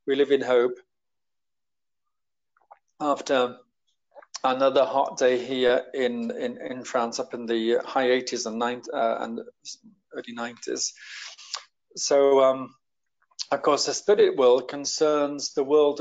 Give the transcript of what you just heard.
we live in hope. After another hot day here in France, up in the high 80s and early 90s. So, of course, the spirit world concerns the world